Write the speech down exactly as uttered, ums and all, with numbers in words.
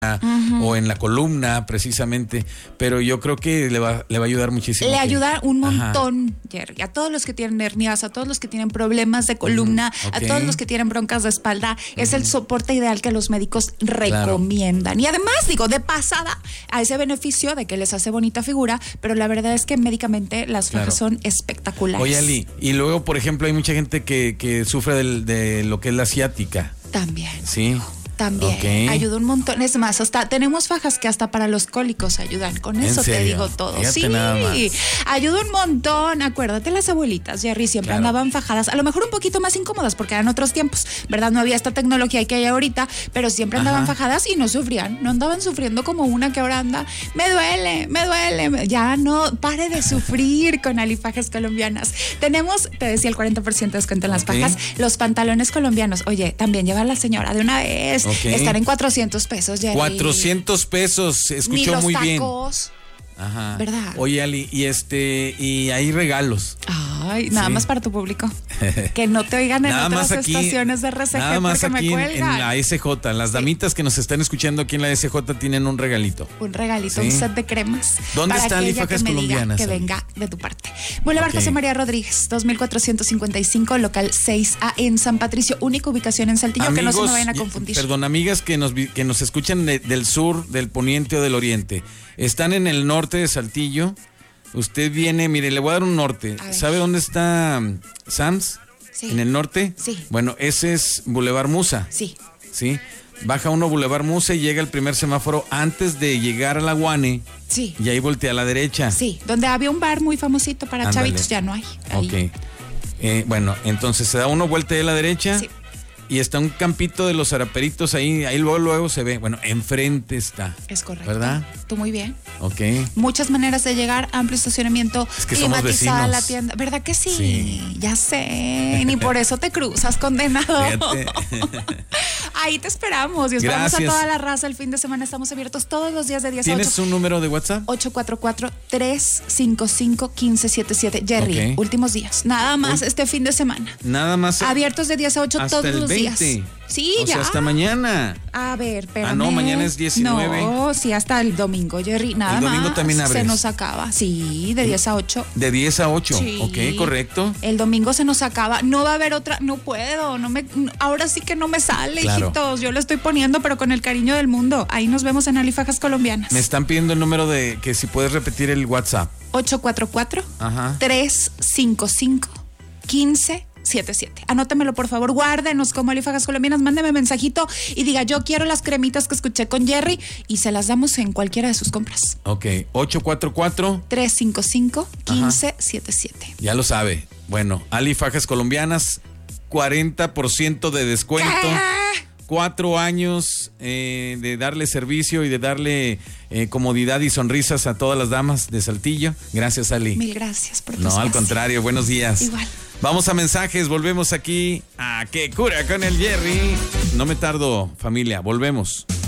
Uh-huh. O en la columna, precisamente, pero yo creo que le va, le va a ayudar muchísimo. Le que... ayuda un montón, Ajá. Jerry, a todos los que tienen hernias, a todos los que tienen problemas de columna, uh-huh. okay. a todos los que tienen broncas de espalda, uh-huh. es el soporte ideal que los médicos recomiendan. Claro. Y además, digo, de pasada, a ese beneficio de que les hace bonita figura, pero la verdad es que médicamente las fajas claro. son espectaculares. Oye, Ali, y luego, por ejemplo, hay mucha gente que, que sufre del, de lo que es la ciática. También. Sí. También, okay. ayuda un montón. Es más, hasta tenemos fajas que hasta para los cólicos ayudan. Con eso te digo todo. Fíjate sí, nada más. Ayuda un montón. Acuérdate, las abuelitas, Jerry, siempre claro. andaban fajadas. A lo mejor un poquito más incómodas porque eran otros tiempos, ¿verdad? No había esta tecnología que hay ahorita, pero siempre andaban Ajá. fajadas y no sufrían. No andaban sufriendo como una que ahora anda, me duele, me duele. Ya no, pare de sufrir con Ali Fajas Colombianas. Tenemos, te decía, el cuarenta por ciento de descuento en las okay. fajas. Los pantalones colombianos. Oye, también lleva a la señora de una vez. Okay. Están en cuatrocientos pesos, Jerry. cuatrocientos pesos, escuchó Ni los muy tacos, bien. Ajá. ¿Verdad? Oye, Ali, y este, y hay regalos. Ay, nada sí. más para tu público. Que no te oigan en otras aquí, estaciones de R C G nada más porque aquí me cuelgan. En, en la S J. Las sí. damitas que nos están escuchando aquí en la S J tienen un regalito. Un regalito, sí. un set de cremas. ¿Dónde está Ali Fajas Colombianas? Que venga de tu parte. Boulevard okay. José María Rodríguez, dos mil cuatrocientos cincuenta y cinco, local seis A en San Patricio, única ubicación en Saltillo, Amigos, que no se me vayan a confundir. Perdón, amigas que nos, que nos escuchan de, del sur, del poniente o del oriente. Están en el norte de Saltillo. Usted viene, mire, le voy a dar un norte. ¿Sabe dónde está Sam's? Sí. ¿En el norte? Sí. Bueno, ese es Boulevard Musa. Sí. Sí. Baja uno Boulevard Musa y llega el primer semáforo antes de llegar a la Guane. Sí. Y ahí voltea a la derecha. Sí, donde había un bar muy famosito para Ándale. chavitos, ya no hay. Ahí. Ok. Eh, bueno, entonces se da uno vuelta a la derecha. Sí. Y está un campito de los zaraperitos ahí, ahí luego, luego se ve. Bueno, enfrente está. Es correcto. ¿Verdad? Tú muy bien. Ok. Muchas maneras de llegar, amplio estacionamiento, es que climatizada la tienda. ¿Verdad que sí? Sí. Ya sé, ni por eso te cruzas, condenado. Ahí te esperamos y esperamos Gracias. a toda la raza el fin de semana. Estamos abiertos todos los días de diez a ocho. ¿Tienes un número de WhatsApp? ocho cuatro cuatro, tres cinco cinco, uno cinco siete siete. Jerry, okay. últimos días. Nada más Uy. este fin de semana. Nada más. Abiertos de diez a ocho todos los días. veinte. Sí, o ya. Sea, hasta mañana. A ver, espérame. Ah, no, mañana es diecinueve. No, sí, hasta el domingo, Jerry. Nada más. El domingo más también abres. Se nos acaba. Sí, de diez a ocho. De diez a ocho. Sí. Ok, correcto. El domingo se nos acaba. No va a haber otra. No puedo. No me. Ahora sí que no me sale, claro. hijitos. Yo lo estoy poniendo, pero con el cariño del mundo. Ahí nos vemos en Ali Fajas Colombianas. Me están pidiendo el número de. Que si puedes repetir el WhatsApp. ocho cuatro cuatro, tres cinco cinco, uno cinco siete siete. Anótamelo, por favor, guárdenos como Ali Fajas Colombianas, mándeme mensajito y diga, yo quiero las cremitas que escuché con Jerry y se las damos en cualquiera de sus compras. Ok, ocho cuatro cuatro, tres cinco cinco, uno cinco siete siete. Ya lo sabe. Bueno, Ali Fajas Colombianas, cuarenta por ciento de descuento. ¿Qué? Cuatro años eh, de darle servicio y de darle eh, comodidad y sonrisas a todas las damas de Saltillo. Gracias, Ali. Mil gracias por tu No, espacio. Al contrario, buenos días. Igual. Vamos a mensajes, volvemos aquí a Que Cura con el Jerry. No me tardo, familia, volvemos.